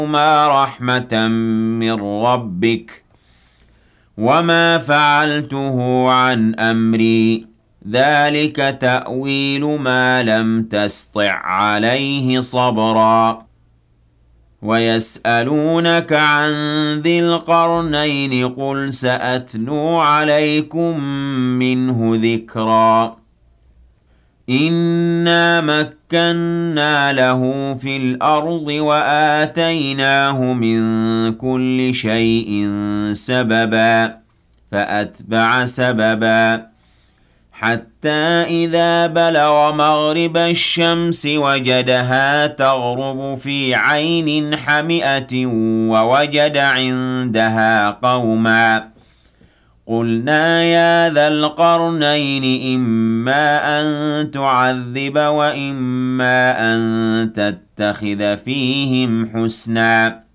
ما رحمة من ربك وما فعلته عن أمري ذلك تأويل ما لم تسطع عليه صبرا ويسألونك عن ذي القرنين قل سأتلو عليكم منه ذكرا إنا مكنا له في الأرض وآتيناه من كل شيء سببا فأتبع سببا حتى إذا بلغ مغرب الشمس وجدها تغرب في عين حمئة ووجد عندها قوما قلنا يا ذا القرنين إما أن تعذب وإما أن تتخذ فيهم حسنا